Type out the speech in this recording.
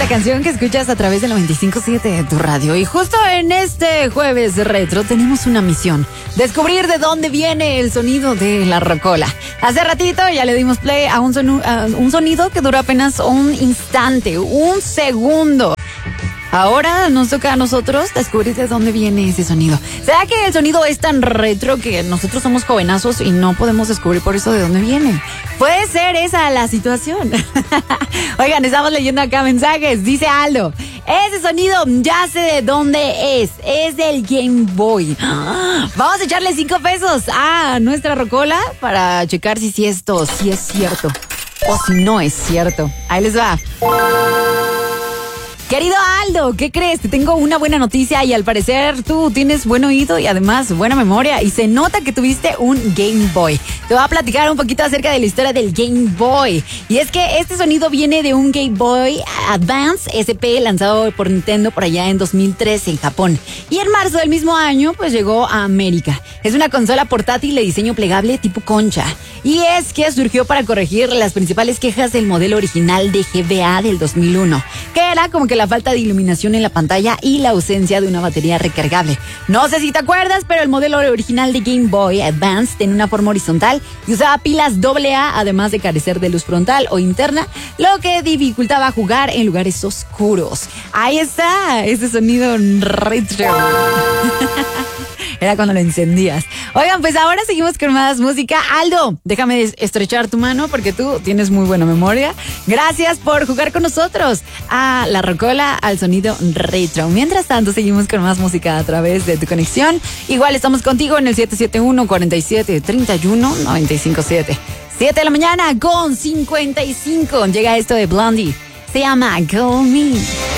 la canción que escuchas a través del 95.7 de tu radio. Y justo en este jueves retro tenemos una misión: descubrir de dónde viene el sonido de la rocola. Hace ratito ya le dimos play a un sonido que duró apenas un instante, un segundo. Ahora nos toca a nosotros descubrir de dónde viene ese sonido. ¿Será que el sonido es tan retro que nosotros somos jovenazos y no podemos descubrir por eso de dónde viene? Puede ser esa la situación. Oigan, estamos leyendo acá mensajes. Dice Aldo: ese sonido ya sé de dónde es. Es del Game Boy. Vamos a echarle 5 pesos a nuestra rocola para checar si esto sí es cierto o si no es cierto. Ahí les va. Querido Aldo, ¿qué crees? Te tengo una buena noticia y al parecer tú tienes buen oído y además buena memoria y se nota que tuviste un Game Boy. Te voy a platicar un poquito acerca de la historia del Game Boy. Y es que este sonido viene de un Game Boy Advance SP lanzado por Nintendo por allá en 2013 en Japón. Y en marzo del mismo año pues llegó a América. Es una consola portátil de diseño plegable tipo concha. Y es que surgió para corregir las principales quejas del modelo original de GBA del 2001, que era como que la falta de iluminación en la pantalla y la ausencia de una batería recargable. No sé si te acuerdas, pero el modelo original de Game Boy Advance tenía una forma horizontal y usaba pilas AA, además de carecer de luz frontal o interna, lo que dificultaba jugar en lugares oscuros. Ahí está, ese sonido retro. Era cuando lo encendías. Oigan, pues ahora seguimos con más música. Aldo, déjame estrechar tu mano porque tú tienes muy buena memoria. Gracias por jugar con nosotros a la rocola, al sonido retro. Mientras tanto, seguimos con más música a través de tu conexión. Igual estamos contigo en el 771-4731-957. 7 de la mañana con 55. Llega esto de Blondie. Se llama Call Me.